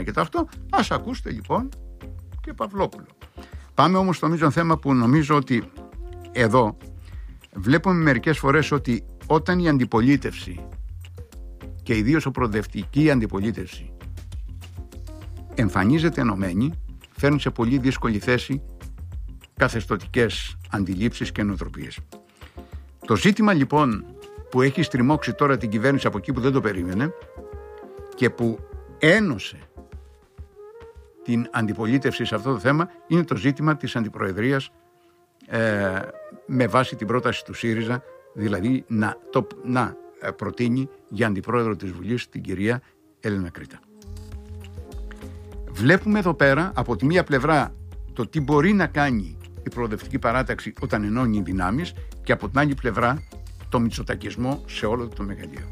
Έλληνα και τα αυτό, ας ακούσετε λοιπόν και Παυλόπουλο. Πάμε όμως στο μείζον θέμα που νομίζω ότι εδώ βλέπουμε μερικές φορές ότι όταν η αντιπολίτευση και ιδίως η προοδευτική αντιπολίτευση εμφανίζεται ενωμένη, φέρνει σε πολύ δύσκολη θέση καθεστωτικές αντιλήψεις και νοοτροπίες. Το ζήτημα λοιπόν που έχει στριμώξει τώρα την κυβέρνηση από εκεί που δεν το περίμενε και που ένωσε την αντιπολίτευση σε αυτό το θέμα είναι το ζήτημα της αντιπροεδρίας με βάση την πρόταση του ΣΥΡΙΖΑ, δηλαδή να προτείνει για αντιπρόεδρο της Βουλής την κυρία Έλενα Κρήτα. Βλέπουμε εδώ πέρα από τη μία πλευρά το τι μπορεί να κάνει η προοδευτική παράταξη όταν ενώνει δυνάμεις και από την άλλη πλευρά το μητσοτακισμό σε όλο το μεγαλείο.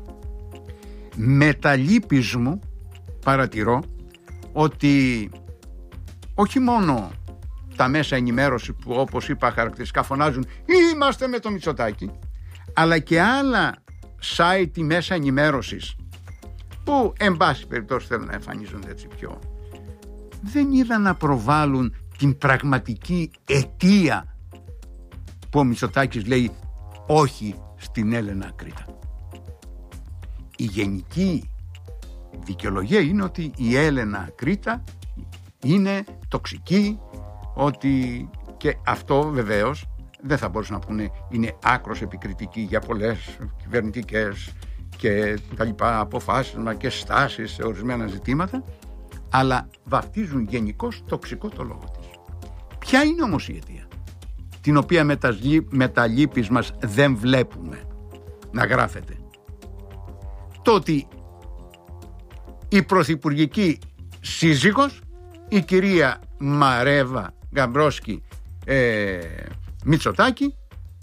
Με τα λύπης μου παρατηρώ ότι όχι μόνο τα μέσα ενημέρωση που όπως είπα χαρακτηριστικά φωνάζουν είμαστε με το Μητσοτάκη, αλλά και άλλα site ή μέσα ενημέρωσης που εν πάση περιπτώσει θέλουν να εμφανίζονται έτσι πιο, δεν είδαν να προβάλλουν την πραγματική αιτία που ο Μητσοτάκης λέει όχι στην Έλενα Κρήτα. Η γενική δικαιολογία είναι ότι η Έλενα Κρήτα είναι τοξική, ότι και αυτό βεβαίως δεν θα μπορούσαν να πούνε είναι άκρος επικριτική για πολλές κυβερνητικές και τα λοιπά αποφάσεις και στάσεις σε ορισμένα ζητήματα, αλλά βαφτίζουν γενικώς τοξικό το λόγο της. Ποια είναι όμως η αιτία, την οποία με τα λύπης μας δεν βλέπουμε να γράφεται? Το ότι η πρωθυπουργική σύζυγος, η κυρία Μαρέβα Γκαμπρόσκη Μητσοτάκη,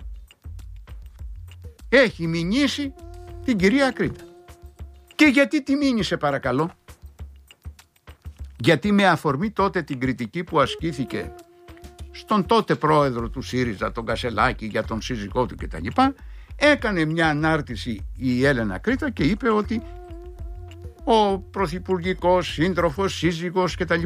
έχει μηνύσει την κυρία Κρήτα. Και γιατί τη μήνυσε παρακαλώ? Γιατί με αφορμή τότε την κριτική που ασκήθηκε στον τότε πρόεδρο του ΣΥΡΙΖΑ, τον Κασελάκη, για τον σύζυγό του κτλ., έκανε μια ανάρτηση η Έλενα Κρήτα και είπε ότι ο πρωθυπουργικός σύντροφος, σύζυγος κτλ.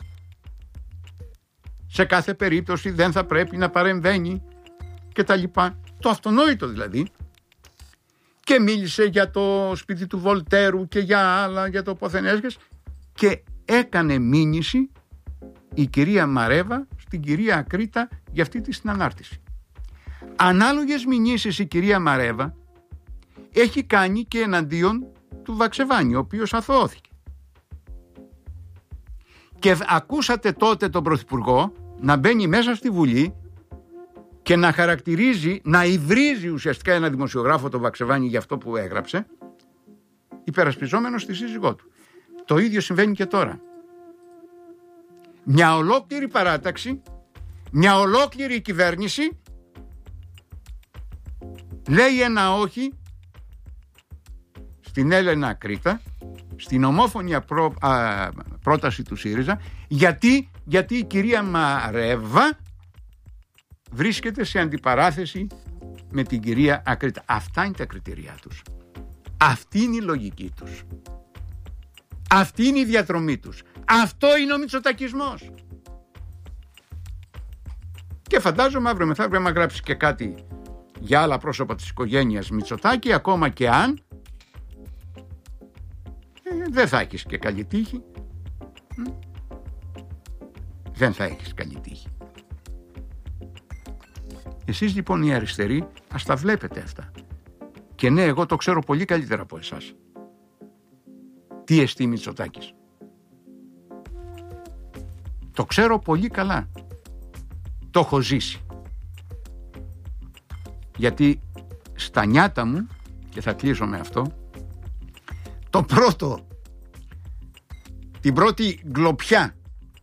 Σε κάθε περίπτωση δεν θα πρέπει να παρεμβαίνει κτλ. Το αυτονόητο δηλαδή. Και μίλησε για το σπίτι του Βολτέρου και για άλλα, για το ποθενέσγες, και έκανε μήνυση η κυρία Μαρέβα στην κυρία Κρήτα για αυτή τη συνανάρτηση. Ανάλογες μηνύσεις η κυρία Μαρέβα έχει κάνει και εναντίον του Βαξεβάνη, ο οποίος αθωώθηκε. Και ακούσατε τότε τον Πρωθυπουργό να μπαίνει μέσα στη Βουλή και να χαρακτηρίζει, να υβρίζει ουσιαστικά ένα δημοσιογράφο, τον Βαξεβάνη, για αυτό που έγραψε, υπερασπιζόμενος τη σύζυγό του. Το ίδιο συμβαίνει και τώρα. Μια ολόκληρη παράταξη, μια ολόκληρη κυβέρνηση λέει ένα όχι στην Έλενα Κρήτα, στην ομόφωνη πρόταση του ΣΥΡΙΖΑ, γιατί η κυρία Μαρέβα βρίσκεται σε αντιπαράθεση με την κυρία Ακρίτα. Αυτά είναι τα κριτήριά τους. Αυτή είναι η λογική τους. Αυτή είναι η διαδρομή τους. Αυτό είναι ο μητσοτακισμός. Και φαντάζομαι αύριο μεθαύριο άμα γράψει και κάτι για άλλα πρόσωπα της οικογένειας Μητσοτάκη, ακόμα και αν δεν θα έχεις και καλή τύχη. Δεν θα έχεις καλή τύχη. Εσείς λοιπόν οι αριστεροί ας τα βλέπετε αυτά. Και ναι, εγώ το ξέρω πολύ καλύτερα από εσάς. Τι εστί Μητσοτάκης. Το ξέρω πολύ καλά. Το έχω ζήσει. Γιατί στα νιάτα μου, και θα κλείσω με αυτό, την πρώτη γκλοπιά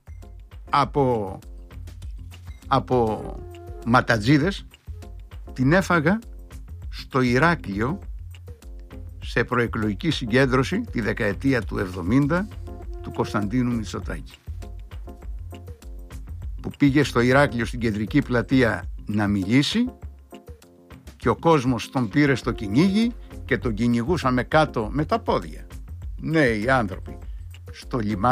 από ματατζίδες την έφαγα στο Ηράκλειο σε προεκλογική συγκέντρωση τη δεκαετία του 70 του Κωνσταντίνου Μητσοτάκη, που πήγε στο Ηράκλειο στην κεντρική πλατεία να μιλήσει και ο κόσμος τον πήρε στο κυνήγι και τον κυνηγούσαμε κάτω με τα πόδια, νέοι άνθρωποι, στο λιμάνι